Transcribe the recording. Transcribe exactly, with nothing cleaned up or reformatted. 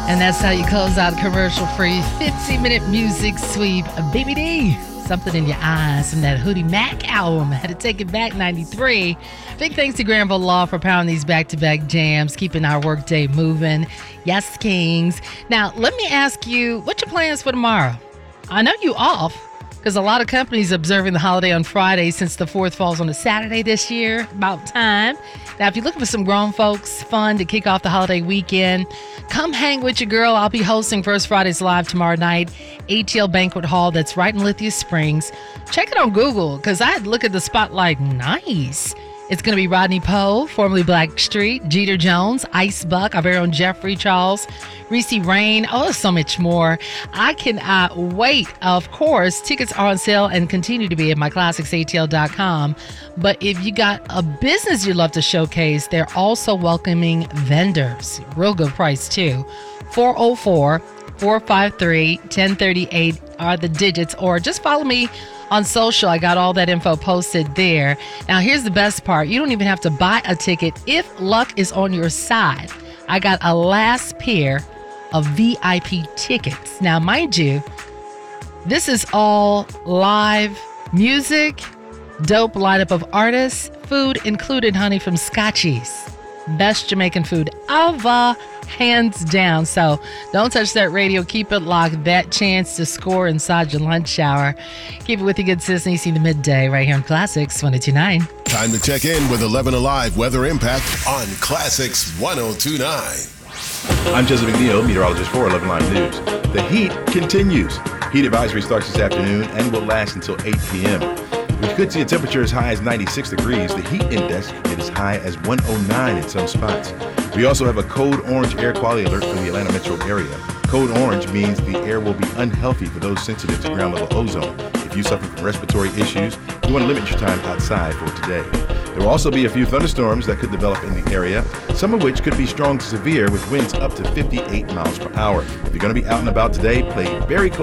And that's how you close out a commercial-free fifteen-minute music sweep. Baby D, Something in Your Eyes from that Hootie Mac album. Had to take it back, ninety-three. Big thanks to Granville Law for pounding these back-to-back jams, keeping our workday moving. Yes, Kings. Now, let me ask you, what's your plans for tomorrow? I know you off, because a lot of companies observing the holiday on Friday since the fourth falls on a Saturday this year. About time. Now, if you're looking for some grown folks fun to kick off the holiday weekend, come hang with your girl. I'll be hosting First Fridays Live tomorrow night, A T L Banquet Hall that's right in Lithia Springs. Check it on Google, because I had to look at the spotlight. Nice. It's going to be Rodney Poe, formerly Blackstreet, Jeter Jones, Ice Buck, our very own Jeffrey Charles, Reese Rain. Oh, so much more. I cannot wait. Of course, tickets are on sale and continue to be at my classics A T L dot com. But if you got a business you'd love to showcase, they're also welcoming vendors. Real good price, too. four oh four, four five three, one oh three eight are the digits, or just follow me on social. I got all that info posted there. Now, here's the best part. You don't even have to buy a ticket if luck is on your side. I got a last pair of V I P tickets. Now, mind you, this is all live music, dope lineup of artists, food included, honey, from Scotchies. Best Jamaican food ever, hands down. So don't touch that radio. Keep it locked. That chance to score inside your lunch hour. Keep it with you, good sis. And you see the midday right here on Classics one oh two point nine. Time to check in with eleven Alive Weather Impact on Classics one oh two point nine. I'm Joseph McNeil, meteorologist for eleven Live News. The heat continues. Heat advisory starts this afternoon and will last until eight p.m. We could see a temperature as high as ninety-six degrees. The heat index could get as high as one oh nine in some spots. We also have a code orange air quality alert for the Atlanta metro area. Code orange means the air will be unhealthy for those sensitive to ground level ozone. If you suffer from respiratory issues, you want to limit your time outside for today. There will also be a few thunderstorms that could develop in the area, some of which could be strong to severe with winds up to fifty-eight miles per hour. If you're going to be out and about today, play very close